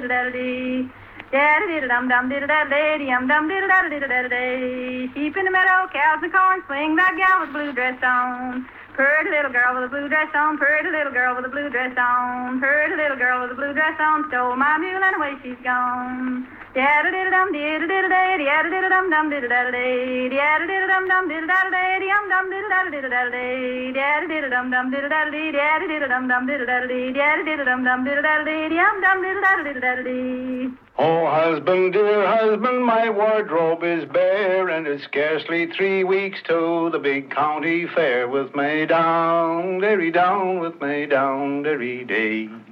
diddle daddle dee. Daddy diddle dum dum diddle daddle day, dum dum diddle daddle diddle daddle day. Sheep in the meadow, cows in the corn, swing that gal with blue dress on. Pretty little girl with a blue dress on, pretty little girl with a blue dress on, pretty little girl with a blue dress on, stole my mule and away she's gone. Diddle diddle dum diddle diddle day, diddle diddle dum dum diddle daddle day, diddle diddle dum dum diddle daddle day, dum dum diddle daddle diddle daddle day, diddle diddle dum dum diddle daddle day, diddle diddle dum dum diddle daddle day, diddle diddle dum dum diddle daddle day, dum dum diddle daddle diddle daddle day. Oh, husband, dear husband, my wardrobe is bare, and it's scarcely 3 weeks to the big county fair with me down, derry down, with me down, derry day.